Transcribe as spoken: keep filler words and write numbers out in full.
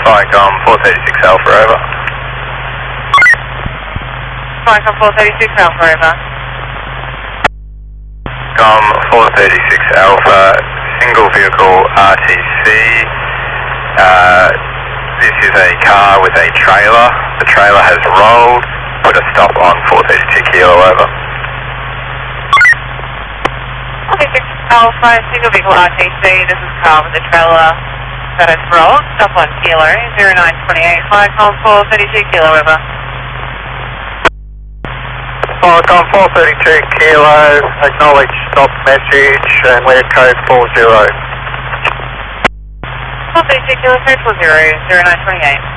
Viacom four thirty-six Alpha, over. Viacom four thirty-six Alpha, over. Com four thirty-six Alpha, single vehicle R T C. Uh, this is a car with a trailer. The trailer has rolled. Put a stop on four thirty-two Kilo, over. four thirty-six Alpha, single vehicle R T C. This is a car with a trailer that has rolled. Stop on Kilo, zero nine two eight. Viacom four thirty-two Kilo, over. Viacom four thirty-two Kilo, acknowledge stop message and we're code four zero. four thirty-two Kilo, code four zero, zero nine two eight.